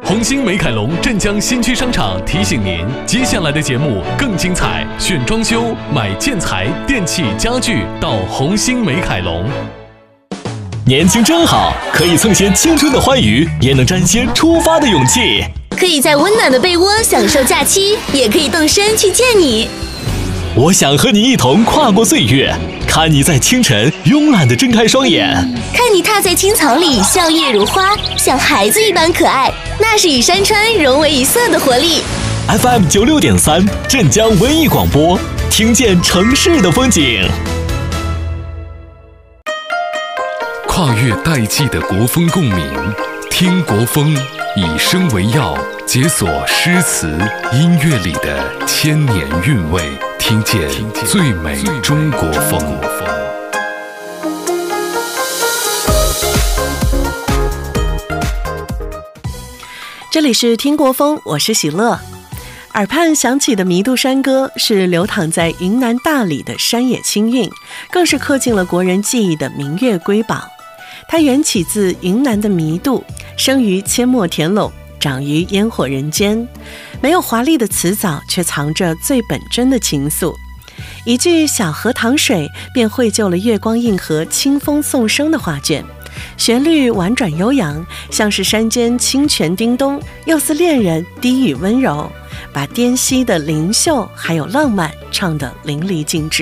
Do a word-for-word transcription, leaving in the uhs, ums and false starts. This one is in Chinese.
红星美凯龙镇江新区商场提醒您，接下来的节目更精彩，选装修、买建材、电器、家具到红星美凯龙。 年轻真好，可以蹭些青春的欢愉，也能沾些出发的勇气。 可以在温暖的被窝享受假期，也可以动身去见你。 我想和你一同跨过岁月，看你在清晨慵懒地睁开双眼， 看你踏在青草里笑靥如花，像孩子一般可爱，那是与山川融为一色的活力。 F M 九六点三，镇江文艺广播，听见城市的风景。 跨越代际的国风共鸣，听国风，以声为药，解锁诗词音乐里的千年韵味，听见最美中国风。 这里是听国风，我是喜乐。耳畔响起的弥渡山歌是流淌在云南大理的山野清韵，更是刻进了国人记忆的民乐瑰宝。它缘起自云南的弥渡，生于阡陌田垄，长于烟火人间，没有华丽的辞藻，却藏着最本真的情愫。一句小河淌水，便绘就了月光映河、清风送声的画卷。旋律婉转悠扬，像是山间清泉叮咚，又似恋人低语温柔，把滇西的灵秀还有浪漫唱得淋漓尽致。